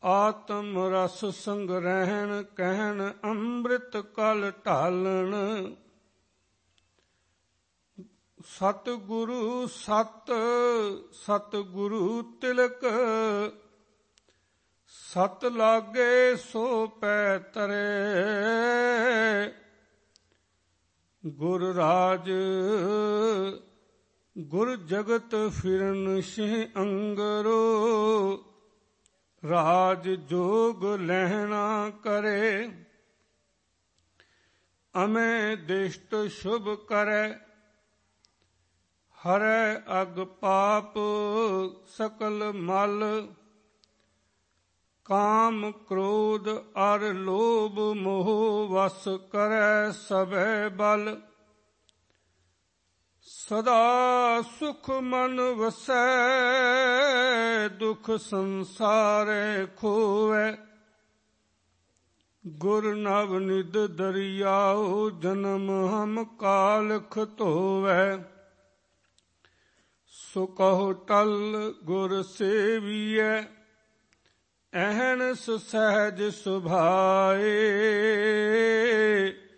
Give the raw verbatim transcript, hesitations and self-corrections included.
ਆਤਮ ਰਸ ਸੰਗ੍ਰਹਿਣ ਕਹਿਣ ਅੰਮ੍ਰਿਤ ਕਲ ਢਾਲਣ। ਸਤਿਗੁਰੂ ਸਤ ਸਤਿਗੁਰੂ ਤਿਲਕ ਸਤ ਲਾਗੇ ਸੋ ਪੈ ਤਰੇ। ਗੁਰ ਰਾਜ ਗੁਰ ਜਗਤ ਫਿਰਨ ਸਿਹ ਅੰਗਰੋ। ਰਾਜ ਜੋਗ ਲਹਿਣਾ ਕਰੇ ਅਮੇ ਦਿਸ਼ਟ ਸ਼ੁਭ ਕਰੇ। ਹਰੈ ਅਗ ਪਾਪ ਸਕਲ ਮਲ। ਕਾਮ ਕ੍ਰੋਧ ਅਰ ਲੋਭ ਮੋਹ ਵਸ ਕਰੈ ਸਭੈ ਬਲ। ਸਦਾ ਸੁਖ ਮਨ ਵਸੈ ਦੁਖ ਸੰਸਾਰੈ ਖੋਵੈ। ਗੁਰ ਨਵ ਨਿਧ ਦਰਿਆਉ ਜਨਮ ਹਮ ਕਾਲਖ ਧੋਵੈ। ਸੋ ਕਹੋ ਟਲ ਗੁਰ ਸੇਵੀਐ ਅਹਨਿ ਸਹਿਜ ਸੁਭਾਏ।